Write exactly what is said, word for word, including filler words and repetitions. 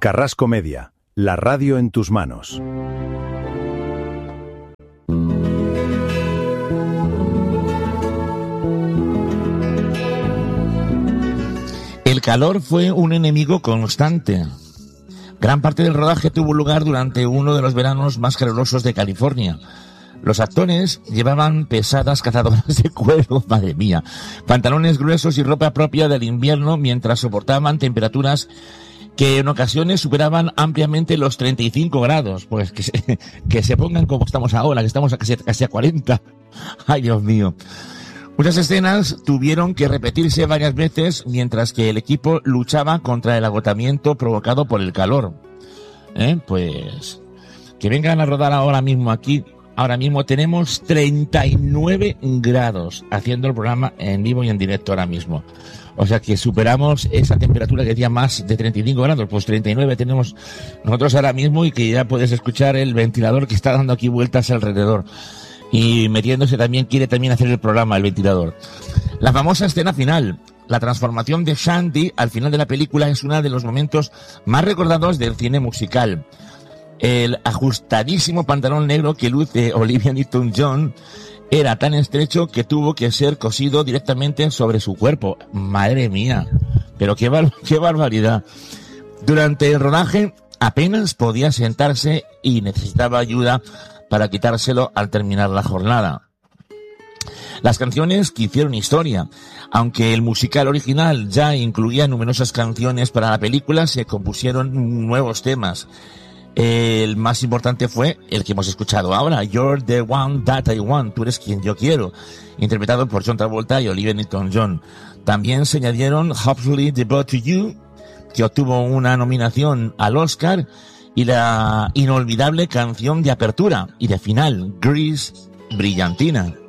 Carrasco Media, la radio en tus manos. El calor fue un enemigo constante. Gran parte del rodaje tuvo lugar durante uno de los veranos más calurosos de California. Los actores llevaban pesadas cazadoras de cuero, madre mía, pantalones gruesos y ropa propia del invierno mientras soportaban temperaturas que en ocasiones superaban ampliamente los treinta y cinco grados. Pues que se, que se pongan como estamos ahora, que estamos a casi, casi a cuarenta. Ay, Dios mío. Muchas escenas tuvieron que repetirse varias veces mientras que el equipo luchaba contra el agotamiento provocado por el calor. ¿Eh? Pues que vengan a rodar ahora mismo aquí. Ahora mismo tenemos treinta y nueve grados haciendo el programa en vivo y en directo ahora mismo. O sea que superamos esa temperatura que decía más de treinta y cinco grados, pues treinta y nueve tenemos nosotros ahora mismo y que ya puedes escuchar el ventilador que está dando aquí vueltas alrededor. Y metiéndose también, quiere también hacer el programa, el ventilador. La famosa escena final, la transformación de Shandy al final de la película es uno de los momentos más recordados del cine musical. El ajustadísimo pantalón negro que luce Olivia Newton-John era tan estrecho que tuvo que ser cosido directamente sobre su cuerpo. Madre mía, pero qué, bar- qué barbaridad. Durante el rodaje apenas podía sentarse y necesitaba ayuda para quitárselo al terminar la jornada. Las canciones que hicieron historia, aunque el musical original ya incluía numerosas canciones para la película, se compusieron nuevos temas. El más importante fue el que hemos escuchado ahora, You're the One That I Want, tú eres quien yo quiero, interpretado por John Travolta y Olivia Newton-John. También se añadieron Hopefully Devoted to You, que obtuvo una nominación al Oscar, y la inolvidable canción de apertura y de final, Grease, Brillantina.